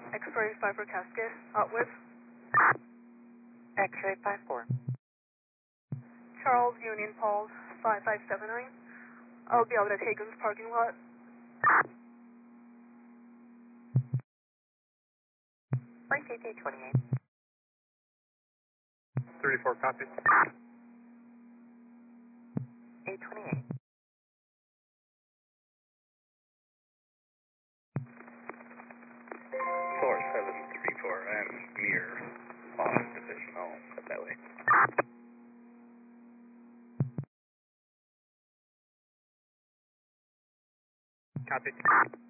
X-ray 5 for Cascade, with X-ray 5-4. Charles Union Paul 5579. I'll be out at Hagen's parking lot. Flight CT 28. 34 copy. 828. Four 734. I'm near Lost Division. I'll head that way. Copy.